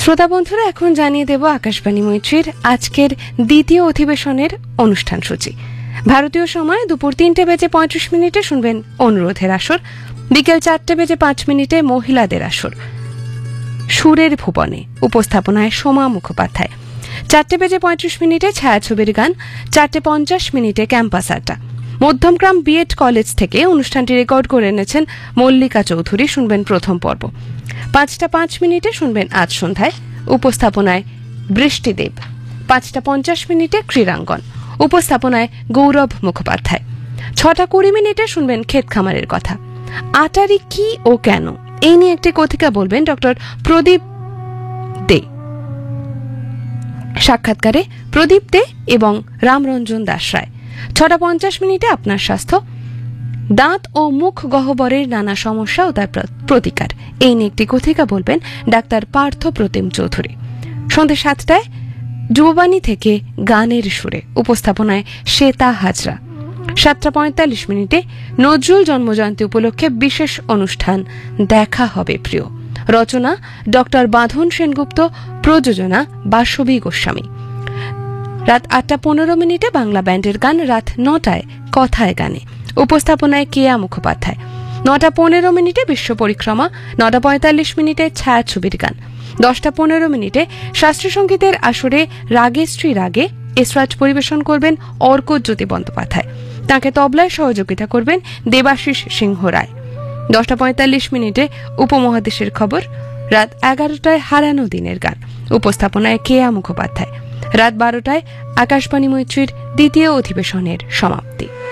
শ্রোতা বন্ধুরা, এখন জানিয়ে দেব আকাশবাণী মৈত্রীর আজকের দ্বিতীয় অধিবেশনের অনুষ্ঠান সূচি। ভারতীয় সময় দুপুর 3:35 শুনবেন অনুরোধের আসর, বিকেল 4:05 মহিলাদের আসর সুরের ভুবনে, উপস্থাপনায় সোমা মুখোপাধ্যায়। 4:35 ছায়াছবির গান, 4:50 ক্যাম্পাস আড্ডা। মধ্যমগ্রাম বিএড কলেজ থেকে অনুষ্ঠানটি রেকর্ড করে এনেছেন মল্লিকা চৌধুরী, শুনবেন প্রথম পর্ব। 5:05 শুনবেন আজ সন্ধ্যায়, উপস্থাপনায় বৃষ্টিদেব। 5:50 ক্রীড়াঙ্গন, উপস্থাপনায় গৌরব মুখোপাধ্যায়। 6:20 শুনবেন ক্ষেত খামারের কথা। আটারি কি ও কেন, এই নিয়ে একটি কথিকা বলবেন ডক্টর প্রদীপ দে। সাক্ষাৎকারে প্রদীপ দে এবং রামরঞ্জন দাস রায়। 6:50 আপনার স্বাস্থ্য, দাঁত ও মুখ গহ্বরের নানা সমস্যা ও তার প্রতিকার, এই নিয়ে একটি কথিকা বলবেন ডাক্তার পার্থ প্রতিম চৌধুরী। সন্ধ্যে 7টায় যুববাণী থেকে গানের সুরে, উপস্থাপনায় শ্বেতা হাজরা। 7:45 নজরুল জন্মজয়ন্তী উপলক্ষে বিশেষ অনুষ্ঠান দেখা হবে প্রিয়। রচনা ডক্টর বাঁধন সেনগুপ্ত, প্রযোজনা বাসবী গোস্বামী। রাত 8:15 বাংলা ব্যান্ডের গান। রাত 9টায় কথায় গানে, উপস্থাপনায় কেয়া মুখোপাধ্যায়। 9:15 বিশ্ব পরিক্রমা। 9:45 ছায়াছবির গান। 10:15 শাস্ত্রীয় সঙ্গীতের আসরে রাগে শ্রী রাগে এসরাজ পরিবেশন করবেন অর্কজ্যোতি বন্দ্যোপাধ্যায়। তাঁকে তবলায় সহযোগিতা করবেন দেবাশিস সিংহ রায়। 10:45 উপমহাদেশের খবর। রাত 11টায় হারানো দিনের গান, উপস্থাপনায় কেয়া মুখোপাধ্যায়। রাত 12টায় আকাশবাণী মৈত্রীর দ্বিতীয় অধিবেশনের সমাপ্তি।